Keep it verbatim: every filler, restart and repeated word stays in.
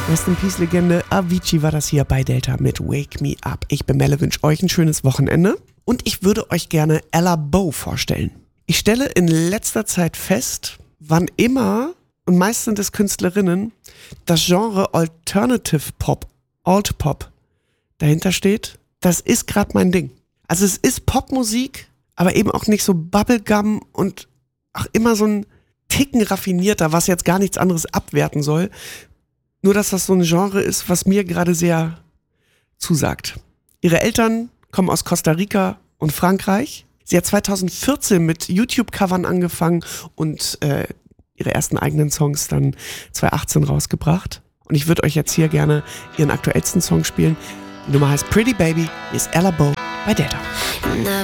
Rest in Peace Legende Avicii war das hier bei Delta mit Wake Me Up. Ich bin Melle, wünsche euch ein schönes Wochenende und ich würde euch gerne Ella Bow vorstellen. Ich stelle in letzter Zeit fest, wann immer, und meist sind es Künstlerinnen, das Genre Alternative Pop, Alt Pop dahinter steht, das ist gerade mein Ding. Also es ist Popmusik, aber eben auch nicht so Bubblegum und auch immer so ein Ticken raffinierter, was jetzt gar nichts anderes abwerten soll. Nur, dass das so ein Genre ist, was mir gerade sehr zusagt. Ihre Eltern kommen aus Costa Rica und Frankreich. Sie hat zweitausendvierzehn mit YouTube-Covern angefangen und äh, ihre ersten eigenen Songs dann zweitausendachtzehn rausgebracht. Und ich würde euch jetzt hier gerne ihren aktuellsten Song spielen. Die Nummer heißt Pretty Baby, hier ist Ella Bow bei Delta.